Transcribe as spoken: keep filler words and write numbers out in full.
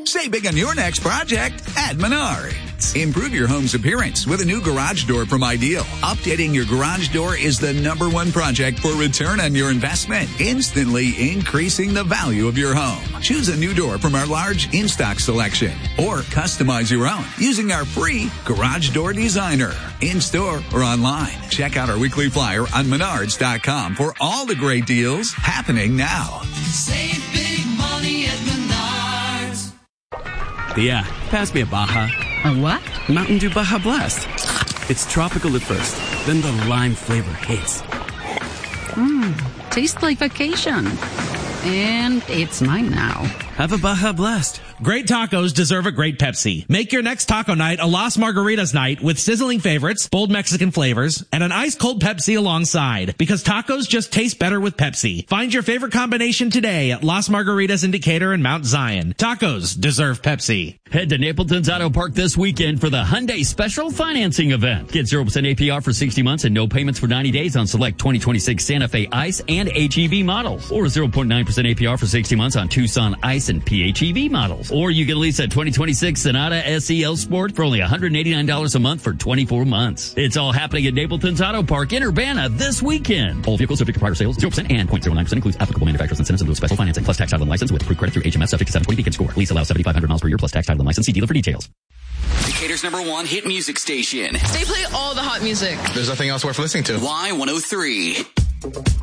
Save big on your next project at Menards. Improve your home's appearance with a new garage door from Ideal. Updating your garage door is the number one project for return on your investment, instantly increasing the value of your home. Choose a new door from our large in-stock selection or customize your own using our free Garage Door Designer. In-store or online. Check out our weekly flyer on menards dot com for all the great deals happening now. Save big money at Menards. Yeah, pass me a Baja. A what? Mountain Dew Baja Blast. It's tropical at first, then the lime flavor hits. Mmm, tastes like vacation. And it's mine now. Have a Baja Blast. Great tacos deserve a great Pepsi. Make your next taco night a Las Margaritas night with sizzling favorites, bold Mexican flavors, and an ice-cold Pepsi alongside. Because tacos just taste better with Pepsi. Find your favorite combination today at Las Margaritas in Decatur and Mount Zion. Tacos deserve Pepsi. Head to Napleton's Auto Park this weekend for the Hyundai Special Financing Event. Get zero percent A P R for sixty months and no payments for ninety days on select twenty twenty-six Santa Fe Ice and H E V models. Or zero point nine percent A P R for sixty months on Tucson Ice and P H E V models. Or you can lease a twenty twenty-six Sonata S E L Sport for only one hundred eighty-nine dollars a month for twenty-four months. It's all happening at Napleton's Auto Park in Urbana this weekend. All vehicles subject to prior sales, zero percent and zero point zero nine percent includes applicable manufacturer's incentives and special financing, plus tax title and license with approved credit through H M S subject to seven twenty Beacon score. Lease allows seventy-five hundred miles per year plus tax title and license. See dealer for details. Decatur's number one hit music station. They play all the hot music. There's nothing else worth listening to. Y one oh three.